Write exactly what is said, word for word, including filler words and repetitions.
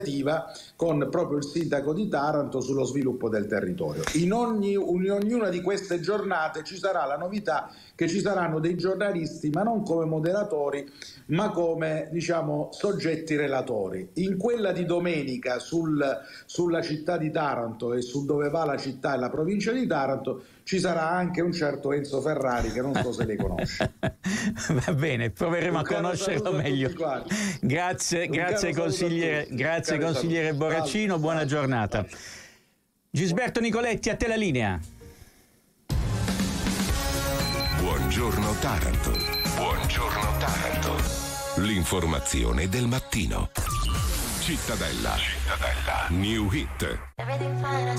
con proprio il sindaco di Taranto sullo sviluppo del territorio. In, ogni, in ognuna di queste giornate ci sarà la novità che ci saranno dei giornalisti, ma non come moderatori, ma come, diciamo, soggetti relatori. In quella di domenica sul, sulla città di Taranto e su dove va la città e la provincia di Taranto ci sarà anche un certo Enzo Ferrari, che non so se lei conosce. Va bene, proveremo un a conoscerlo meglio. Grazie, un grazie consigliere, grazie consigliere saluto. Borracino, buona salve, giornata. Salve. Gisberto Nicoletti, a te la linea. Buongiorno Taranto. Buongiorno Taranto. L'informazione del mattino. Cittadella. Cittadella. New Hit.